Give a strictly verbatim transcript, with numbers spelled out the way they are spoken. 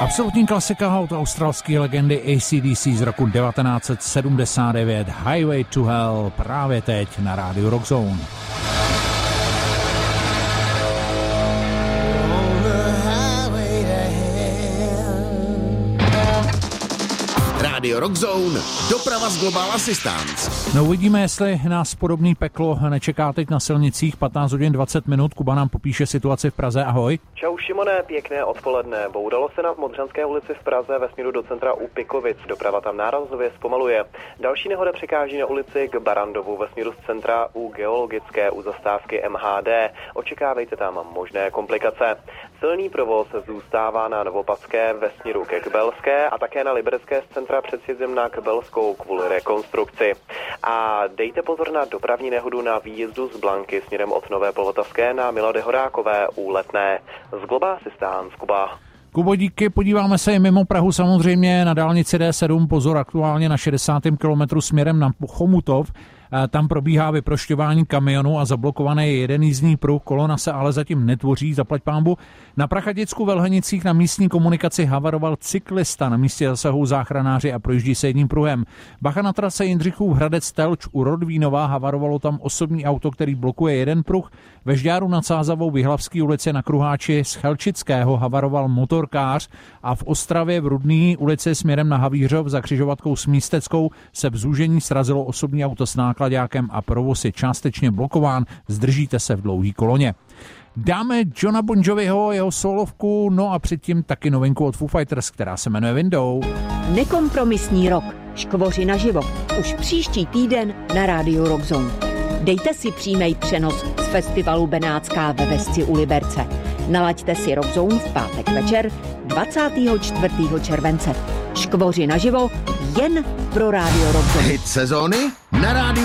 Absolutní klasika od australské legendy A C D C z roku devatenáct set sedmdesát devět, Highway to Hell, právě teď na rádiu Rock Zone. Radio Rock Zone, doprava z Global Assistance. No uvidíme, jestli nás podobný peklo nečeká teď na silnicích. patnáct hodin dvacet minut, Kuba nám popíše situaci v Praze, ahoj. Čau Šimone, pěkné odpoledne. Boudalo se na Modřanské ulici v Praze ve směru do centra u Pikovic. Doprava tam nárazově zpomaluje. Další nehoda překáží na ulici k Barandovu ve směru z centra u Geologické u zastávky M H D. Očekávejte tam možné komplikace. Silný provoz zůstává na Novopatské ve směru ke Kbelské a také na Liberecké z centra před sjezdem na Kbelskou kvůli rekonstrukci. A dejte pozor na dopravní nehodu na výjezdu z Blanky směrem od Nové Polotavské na Milady Horákové u Letné. Z Global Assistance, Kuba. Kubo, díky, podíváme se i mimo Prahu samozřejmě na dálnici D sedm, pozor aktuálně na šedesátém kilometru směrem na Chomutov. Tam probíhá vyprošťování kamionu a zablokovaný je jeden jízdní pruh, kolona se ale zatím netvoří, zaplať pánbu. Na Prachaticku ve Lhenicích na místní komunikaci havaroval cyklista, na místě zasahují záchranáři a projíždí se jedním pruhem. Bacha na trase Jindřichův Hradec Telč u Rodvínova, havarovalo tam osobní auto, který blokuje jeden pruh. Ve Žďáru nad Sázavou v Jihlavské ulici na Kruháči z Chelčického havaroval motorkář a v Ostravě v Rudný ulici směrem na Havířov za křižovatkou s Místeckou se v zúžení srazilo osobní auto s náklaďákem a provoz je částečně blokován, zdržíte se v dlouhý koloně. Dáme Johna Bon Joviho, jeho solovku, no a předtím taky novinku od Foo Fighters, která se jmenuje Window. Nekompromisní rok, škvoři naživo, už příští týden na rádiu Rock Zone. Dejte si přímý přenos z festivalu Benátská ve Vesci u Liberce. Nalaďte si Rock Zone v pátek večer dvacátého čtvrtého července. Škvoři naživo jen pro rádio Rock Zone. Hit sezóny na rádiu